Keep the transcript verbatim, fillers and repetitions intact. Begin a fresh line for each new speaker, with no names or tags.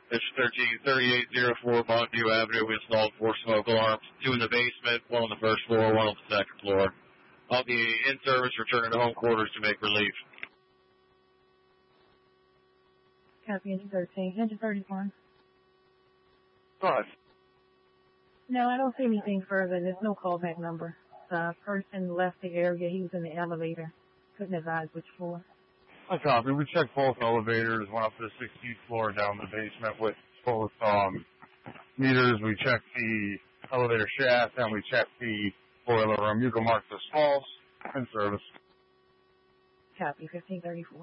Mission thirteen, thirty-eight oh four Montview Avenue. We installed four smoke alarms, two in the basement, one on the first floor, one on the second floor. I'll be in service, returning to home quarters to make relief.
Copy, engine thirteen. Engine thirty-one.
Go ahead.
No, I don't see anything further. There's no callback number. The person left the area. He was in the elevator. Couldn't advise which floor.
I copy. We checked both elevators, went up to the sixteenth floor, down the basement with both um, meters. We checked the elevator shaft, and we checked the boiler room. You can mark this false in service.
Copy, fifteen thirty-four.